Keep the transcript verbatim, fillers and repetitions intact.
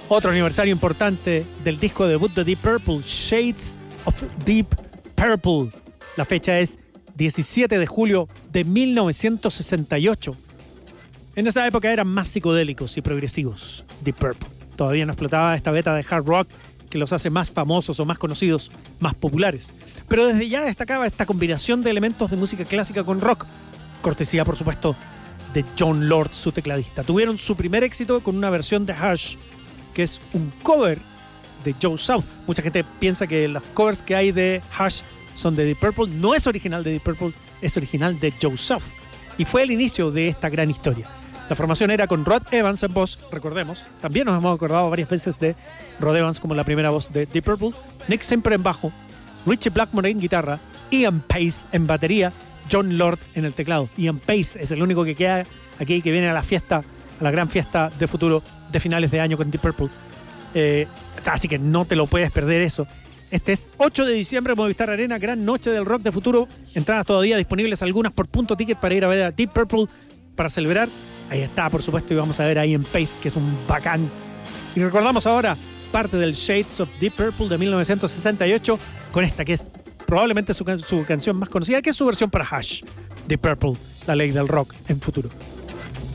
Otro aniversario importante del disco debut de Deep Purple, Shades of Deep Purple. La fecha es diecisiete de julio de mil novecientos sesenta y ocho. En esa época eran más psicodélicos y progresivos Deep Purple. Todavía no explotaba esta beta de hard rock que los hace más famosos o más conocidos, más populares. Pero desde ya destacaba esta combinación de elementos de música clásica con rock, cortesía, por supuesto, de Jon Lord, su tecladista. Tuvieron su primer éxito con una versión de Hush, que es un cover de Joe South. Mucha gente piensa que los covers que hay de Hush son de Deep Purple. No es original de Deep Purple, es original de Joe South. Y fue el inicio de esta gran historia. La formación era con Rod Evans en voz, recordemos. También nos hemos acordado varias veces de Rod Evans como la primera voz de Deep Purple. Nick Semper en bajo, Richie Blackmore en guitarra, Ian Pace en batería, Jon Lord en el teclado. Ian Pace es el único que queda aquí, que viene a la fiesta, a la gran fiesta de futuro de finales de año con Deep Purple. Eh, así que no te lo puedes perder eso. Este es ocho de diciembre, Movistar Arena, gran noche del rock de futuro. Entradas todavía disponibles, algunas por punto ticket para ir a ver a Deep Purple para celebrar. Ahí está, por supuesto, y vamos a ver a Ian Pace, que es un bacán. Y recordamos ahora parte del Shades of Deep Purple de mil novecientos sesenta y ocho con esta que es probablemente su, can- su canción más conocida, que es su versión para Hush, Deep Purple, la ley del rock en futuro.